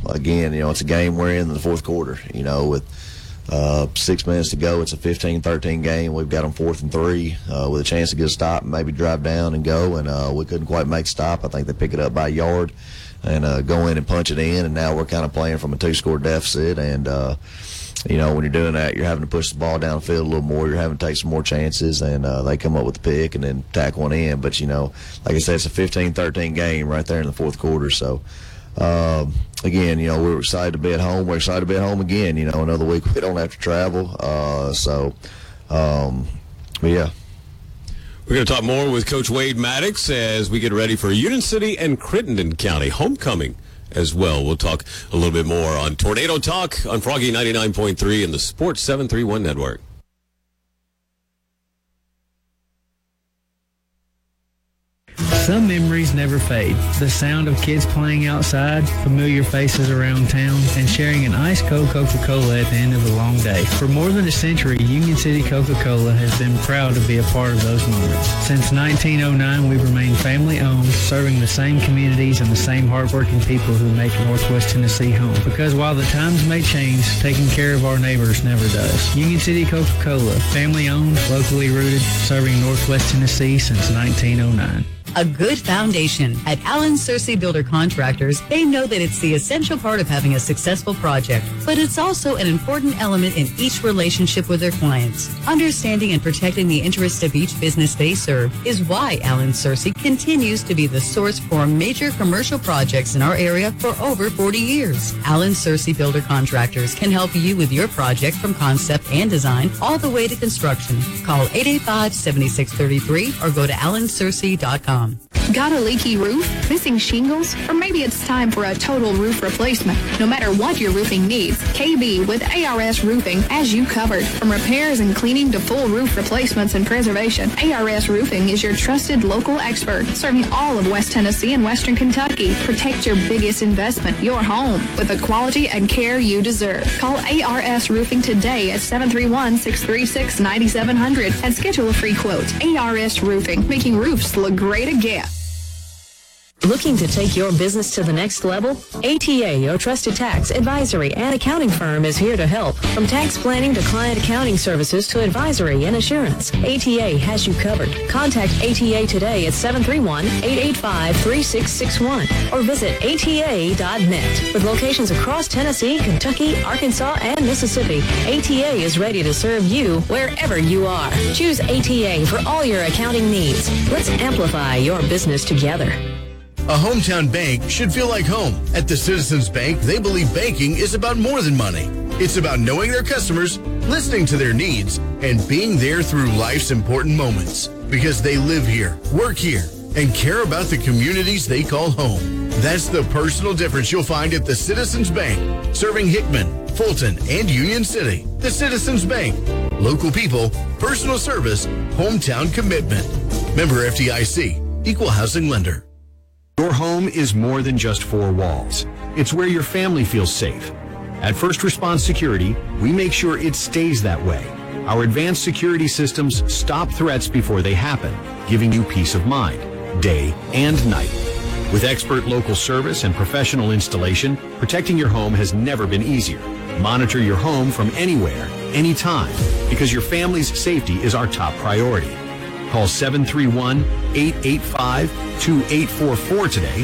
again, it's a game we're in the fourth quarter. With 6 minutes to go, it's a 15-13 game. We've got them 4th and 3 with a chance to get a stop and maybe drive down and go, and we couldn't quite make a stop. I think they pick it up by a yard and go in and punch it in, and now we're kind of playing from a 2-score deficit, and when you're doing that, you're having to push the ball downfield a little more. You're having to take some more chances, and they come up with the pick and then tack one in. But, like I said, it's a 15-13 game right there in the fourth quarter. So, again, we're excited to be at home. We're excited to be at home again. Another week we don't have to travel. But, yeah. We're going to talk more with Coach Wade Maddox as we get ready for Union City and Crittenden County homecoming as well. We'll talk a little bit more on Tornado Talk on Froggy 99.3 and the Sports 731 Network. Some memories never fade. The sound of kids playing outside, familiar faces around town, and sharing an ice-cold Coca-Cola at the end of a long day. For more than a century, Union City Coca-Cola has been proud to be a part of those moments. Since 1909, we've remained family-owned, serving the same communities and the same hardworking people who make Northwest Tennessee home. Because while the times may change, taking care of our neighbors never does. Union City Coca-Cola, family-owned, locally rooted, serving Northwest Tennessee since 1909. A good foundation. At Allen Searcy Builder Contractors, they know that it's the essential part of having a successful project, but it's also an important element in each relationship with their clients. Understanding and protecting the interests of each business they serve is why Allen Searcy continues to be the source for major commercial projects in our area for over 40 years. Allen Searcy Builder Contractors can help you with your project from concept and design all the way to construction. Call 885-7633 or go to allensearcy.com. Got a leaky roof? Missing shingles? Or maybe it's time for a total roof replacement. No matter what your roofing needs, KB with ARS Roofing has you covered. From repairs and cleaning to full roof replacements and preservation, ARS Roofing is your trusted local expert, serving all of West Tennessee and Western Kentucky. Protect your biggest investment, your home, with the quality and care you deserve. Call ARS Roofing today at 731-636-9700 and schedule a free quote. ARS Roofing, making roofs look great again. Looking to take your business to the next level? ATA, your trusted tax, advisory, and accounting firm is here to help. From tax planning to client accounting services to advisory and assurance, ATA has you covered. Contact ATA today at 731-885-3661 or visit ATA.net. With locations across Tennessee, Kentucky, Arkansas, and Mississippi, ATA is ready to serve you wherever you are. Choose ATA for all your accounting needs. Let's amplify your business together. A hometown bank should feel like home. At the Citizens Bank, they believe banking is about more than money. It's about knowing their customers, listening to their needs, and being there through life's important moments. Because they live here, work here, and care about the communities they call home. That's the personal difference you'll find at the Citizens Bank, serving Hickman, Fulton, and Union City. The Citizens Bank. Local people, personal service, hometown commitment. Member FDIC, Equal Housing Lender. Your home is more than just four walls. It's where your family feels safe. At First Response Security, we make sure it stays that way. Our advanced security systems stop threats before they happen, giving you peace of mind, day and night. With expert local service and professional installation, protecting your home has never been easier. Monitor your home from anywhere, anytime, because your family's safety is our top priority. Call 731-885-2844 today.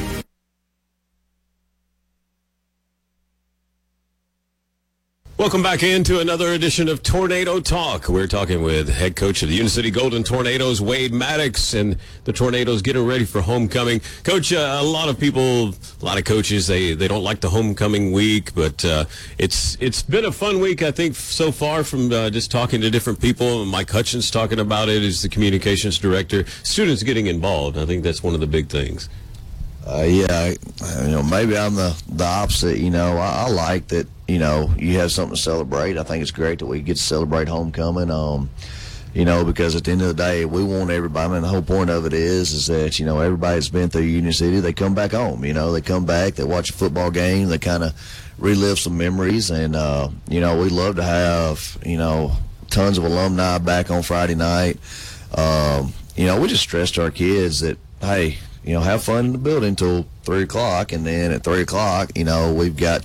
Welcome back into another edition of Tornado Talk. We're talking with head coach of the Union City Golden Tornadoes, Wade Maddox, and the Tornadoes getting ready for homecoming. Coach, a lot of coaches, they don't like the homecoming week, but it's been a fun week, I think, so far from just talking to different people. Mike Hutchins talking about it as the communications director. Students getting involved. I think that's one of the big things. Maybe I'm the opposite. I like that, you have something to celebrate. I think it's great that we get to celebrate homecoming, because at the end of the day, we want everybody. I mean, the whole point of it is that, everybody that's been through Union City, they come back home. They come back, they watch a football game, they kind of relive some memories. And, we love to have, tons of alumni back on Friday night. We just stress to our kids that, hey, have fun in the building till 3 o'clock, and then at 3 o'clock, we've got